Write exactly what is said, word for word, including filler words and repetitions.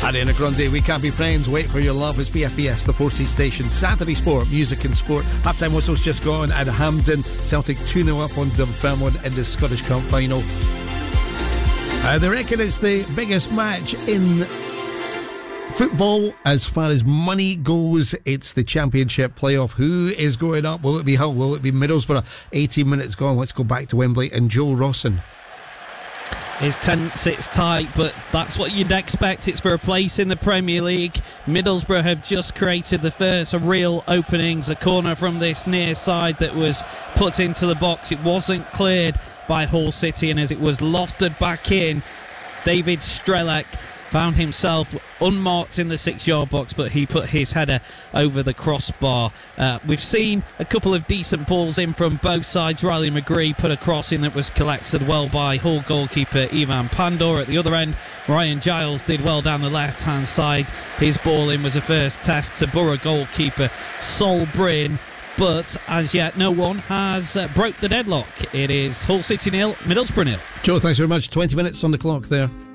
Ariana Grande, We Can't Be Friends, Wait for Your Love. It's B F B S, the four C station. Saturday Sport, music and sport. Half-time whistle's just gone at Hampden. Celtic two nil up on Dunfermline in the Scottish Cup final. Uh, they reckon it's the biggest match in football as far as money goes. It's the Championship playoff. Who is going up? Will it be Hull? Will it be Middlesbrough? eighteen minutes gone. Let's go back to Wembley and Joe Rawson. It's tense, it's tight, but that's what you'd expect. It's for a place in the Premier League. Middlesbrough have just created the first real openings. A corner from this near side that was put into the box. It wasn't cleared by Hull City, and as it was lofted back in, David Strelec found himself unmarked in the six-yard box, but he put his header over the crossbar. Uh, we've seen a couple of decent balls in from both sides. Riley McGree put a cross in that was collected well by Hull goalkeeper Ivan Pandor. At the other end, Ryan Giles did well down the left-hand side. His ball in was a first test to Borough goalkeeper Sol Bryn. But as yet, no one has uh, broke the deadlock. It is Hull City nil, Middlesbrough nil. Joe, thanks very much. twenty minutes on the clock there.